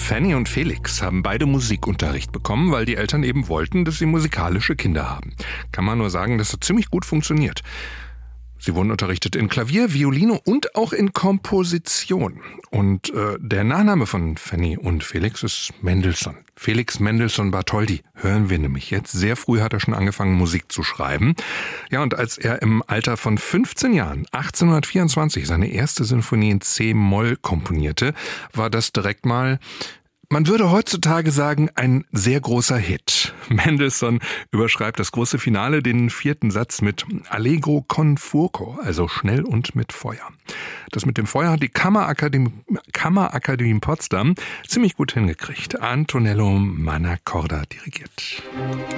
Fanny und Felix haben beide Musikunterricht bekommen, weil die Eltern eben wollten, dass sie musikalische Kinder haben. Kann man nur sagen, das hat ziemlich gut funktioniert. Sie wurden unterrichtet in Klavier, Violine und auch in Komposition. Und der Nachname von Fanny und Felix ist Mendelssohn. Felix Mendelssohn Bartholdy hören wir nämlich jetzt. Sehr früh hat er schon angefangen, Musik zu schreiben. Ja, und als er im Alter von 15 Jahren, 1824, seine erste Sinfonie in C-Moll komponierte, war das direkt mal, man würde heutzutage sagen, ein sehr großer Hit. Mendelssohn überschreibt das große Finale, den 4. Satz, mit Allegro con fuoco, also schnell und mit Feuer. Das mit dem Feuer hat die Kammerakademie in Potsdam ziemlich gut hingekriegt. Antonello Mannacorda dirigiert.